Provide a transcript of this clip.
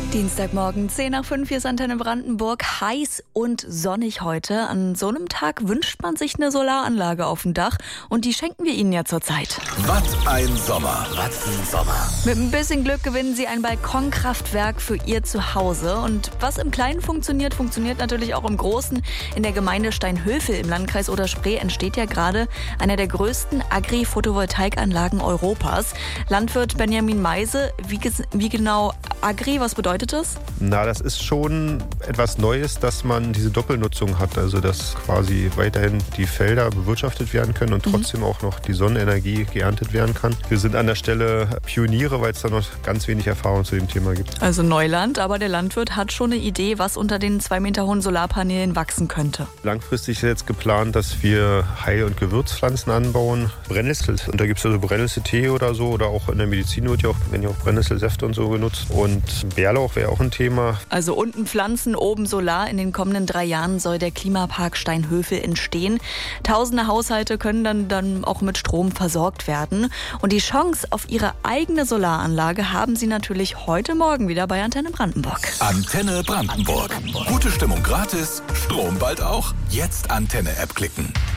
Dienstagmorgen, 10:05, hier ist Antenne Brandenburg. Heiß und sonnig heute. An so einem Tag wünscht man sich eine Solaranlage auf dem Dach. Und die schenken wir Ihnen ja zurzeit. Was ein Sommer. Mit ein bisschen Glück gewinnen Sie ein Balkonkraftwerk für Ihr Zuhause. Und was im Kleinen funktioniert, funktioniert natürlich auch im Großen. In der Gemeinde Steinhöfel im Landkreis Oder-Spree entsteht ja gerade eine der größten Agri-Photovoltaikanlagen Europas. Landwirt Benjamin Meise, wie genau Agri, was bedeutet das? Das ist schon etwas Neues, dass man diese Doppelnutzung hat. Also dass quasi weiterhin die Felder bewirtschaftet werden können und trotzdem auch noch die Sonnenenergie geerntet werden kann. Wir sind an der Stelle Pioniere, weil es da noch ganz wenig Erfahrung zu dem Thema gibt. Also Neuland, aber der Landwirt hat schon eine Idee, was unter den 2 Meter hohen Solarpanelen wachsen könnte. Langfristig ist jetzt geplant, dass wir Heil- und Gewürzpflanzen anbauen. Brennnessel, und da gibt es also Brennnesseltee oder so, oder auch in der Medizin werden ja auch Brennnesselsäfte und so genutzt. Und Bärlauch wäre auch ein Thema. Also unten Pflanzen, oben Solar. In den kommenden 3 Jahren soll der Klimapark Steinhöfel entstehen. Tausende Haushalte können dann auch mit Strom versorgt werden. Und die Chance auf ihre eigene Solaranlage haben Sie natürlich heute Morgen wieder bei Antenne Brandenburg. Antenne Brandenburg. Gute Stimmung gratis, Strom bald auch. Jetzt Antenne-App klicken.